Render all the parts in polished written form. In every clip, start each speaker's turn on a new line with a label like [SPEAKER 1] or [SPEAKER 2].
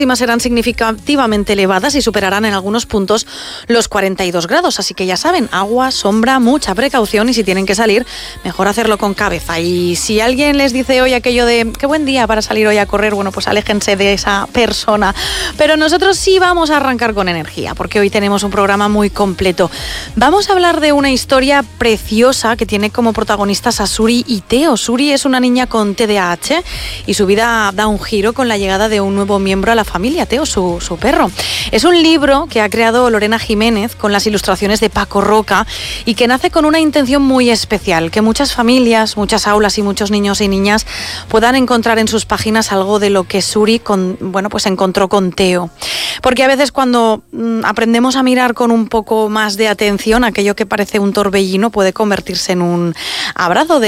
[SPEAKER 1] serán significativamente elevadas y superarán en algunos puntos los 42 grados, así que ya saben, agua, sombra, mucha precaución y si tienen que salir, mejor hacerlo con cabeza. Y si alguien les dice hoy aquello de qué buen día para salir hoy a correr, bueno, pues aléjense de esa persona. Pero nosotros sí vamos a arrancar con energía, porque hoy tenemos un programa muy completo. Vamos a hablar de una historia preciosa que tiene como protagonistas a Suri y Teo. Suri es una niña con TDAH y su vida da un giro con la llegada de un nuevo miembro a la familia, Teo, su perro. Es un libro que ha creado Lorena Jiménez con las ilustraciones de Paco Roca y que nace con una intención muy especial, que muchas familias, muchas aulas y muchos niños y niñas puedan encontrar en sus páginas algo de lo que Suri encontró con Teo. Porque a veces cuando aprendemos a mirar con un poco más de atención, aquello que parece un torbellino puede convertirse en un abrazo.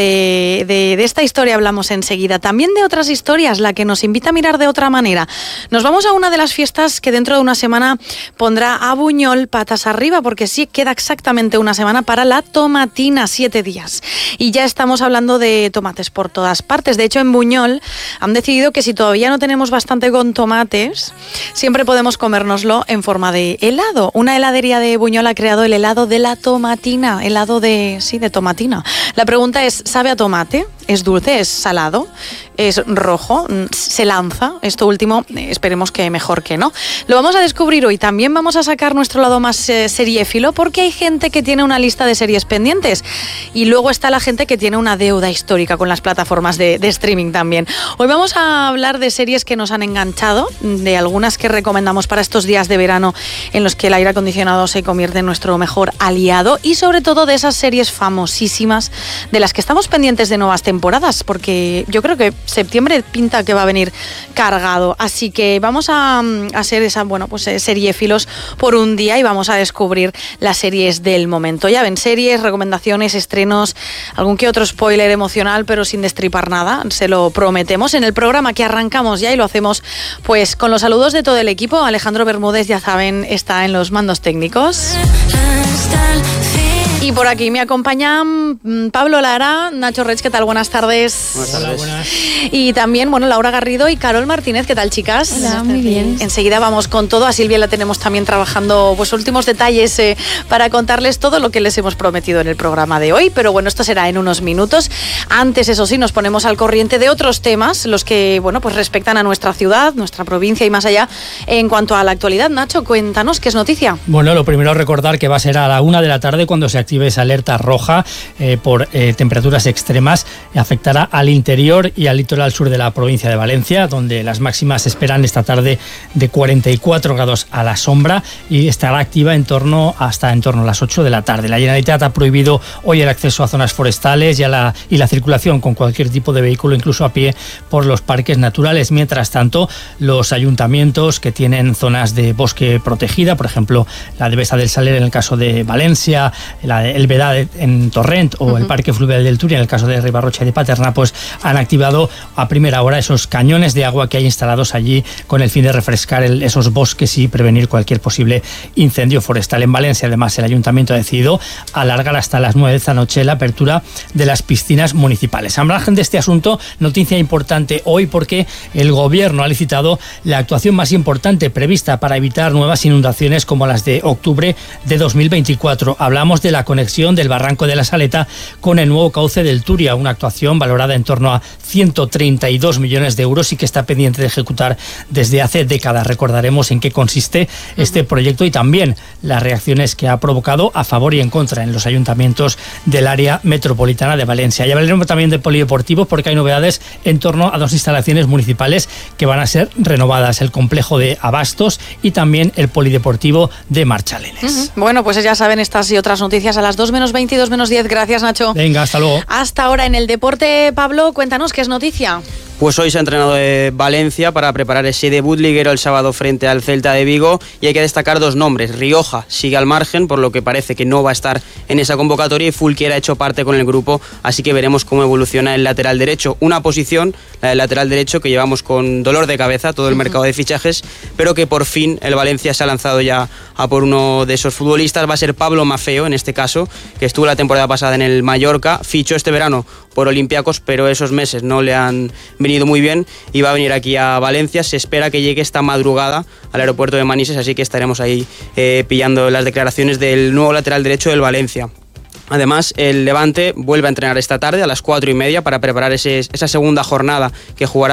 [SPEAKER 1] De esta historia hablamos enseguida. También de otras historias, la que nos invita a mirar de otra manera. Nos vamos a una de las fiestas que dentro de una semana pondrá a Buñol patas arriba, porque sí, queda exactamente una semana para la tomatina, 7 días. Y ya estamos hablando de tomates por todas partes. De hecho, en Buñol han decidido que si todavía no tenemos bastante con tomates, siempre podemos comérnoslo en forma de helado. Una heladería de Buñol ha creado el helado de la tomatina, helado de tomatina. La pregunta es, ¿sabe a tomate? ¿Es dulce? ¿Es salado? ¿Es rojo? ¿Se lanza? Esto último, esperemos que mejor que no. Lo vamos a descubrir hoy. También vamos a sacar nuestro lado más seriéfilo, porque hay gente que tiene una lista de series pendientes y luego está la gente que tiene una deuda histórica con las plataformas de streaming también. Hoy vamos a hablar de series que nos han enganchado, de algunas que recomendamos para estos días de verano en los que el aire acondicionado se convierte en nuestro mejor aliado y sobre todo de esas series famosísimas de las que estamos pendientes de nuevas temporadas, porque yo creo que septiembre pinta que va a venir cargado, así que vamos a ser seriéfilos por un día y vamos a descubrir las series del momento. Ya ven, series, recomendaciones, estrenos, algún que otro spoiler emocional, pero sin destripar nada, se lo prometemos en el programa que arrancamos ya y lo hacemos pues con los saludos de todo el equipo. Alejandro Bermúdez, ya saben, está en los mandos técnicos. Y por aquí me acompañan Pablo Lara, Nacho Reig, ¿qué tal? Buenas tardes.
[SPEAKER 2] Buenas tardes. Hola, buenas.
[SPEAKER 1] Y también, Laura Garrido y Carol Martínez, ¿qué tal, chicas?
[SPEAKER 3] Hola, muy bien.
[SPEAKER 1] Enseguida vamos con todo. A Silvia la tenemos también trabajando últimos detalles para contarles todo lo que les hemos prometido en el programa de hoy. Pero bueno, esto será en unos minutos. Antes, eso sí, nos ponemos al corriente de otros temas, los que, respectan a nuestra ciudad, nuestra provincia y más allá. En cuanto a la actualidad, Nacho, cuéntanos, ¿qué es noticia?
[SPEAKER 2] Bueno, lo primero recordar que va a ser a la 1 de la tarde cuando se active esa alerta roja por temperaturas extremas. Afectará al interior y al litoral sur de la provincia de Valencia, donde las máximas se esperan esta tarde de 44 grados a la sombra y estará activa en torno a las 8 de la tarde. La Generalitat ha prohibido hoy el acceso a zonas forestales y la circulación con cualquier tipo de vehículo, incluso a pie, por los parques naturales. Mientras tanto, los ayuntamientos que tienen zonas de bosque protegida, por ejemplo, la de Besa del Saler en el caso de Valencia, la de El Vedad en Torrent o el Parque Fluvial del Turia en el caso de Ribarrocha y de Paterna, pues han activado a primera hora esos cañones de agua que hay instalados allí con el fin de refrescar esos bosques y prevenir cualquier posible incendio forestal. En Valencia, además, el ayuntamiento ha decidido alargar hasta las 9 de esta noche la apertura de las piscinas municipales. Al margen de este asunto, noticia importante hoy porque el gobierno ha licitado la actuación más importante prevista para evitar nuevas inundaciones como las de octubre de 2024. Hablamos de la conexión del Barranco de la Saleta con el nuevo cauce del Turia, una actuación valorada en torno a 132 millones de euros y que está pendiente de ejecutar desde hace décadas. Recordaremos en qué consiste este proyecto y también las reacciones que ha provocado a favor y en contra en los ayuntamientos del área metropolitana de Valencia. Ya hablaremos también de polideportivo porque hay novedades en torno a 2 instalaciones municipales que van a ser renovadas, el complejo de Abastos y también el polideportivo de Marchalenes.
[SPEAKER 1] Bueno, pues ya saben estas y otras noticias a las 2 menos 20 y 2 menos 10. Gracias, Nacho.
[SPEAKER 2] Venga, hasta luego.
[SPEAKER 1] Hasta ahora en el deporte, Pablo, cuéntanos qué es noticia.
[SPEAKER 4] Pues hoy se ha entrenado Valencia para preparar ese debut liguero el sábado frente al Celta de Vigo y hay que destacar 2 nombres. Rioja sigue al margen, por lo que parece que no va a estar en esa convocatoria y Fulquier ha hecho parte con el grupo, así que veremos cómo evoluciona el lateral derecho. Una posición, la del lateral derecho, que llevamos con dolor de cabeza todo el mercado de fichajes, pero que por fin el Valencia se ha lanzado ya a por uno de esos futbolistas. Va a ser Pablo Maffeo, en este caso, que estuvo la temporada pasada en el Mallorca, fichó este verano por Olympiacos, pero esos meses no le han venido venido muy bien y va a venir aquí a Valencia. Se espera que llegue esta madrugada al aeropuerto de Manises, así que estaremos ahí pillando las declaraciones del nuevo lateral derecho del Valencia. Además, el Levante vuelve a entrenar esta tarde a las 4:30 para preparar esa segunda jornada que jugará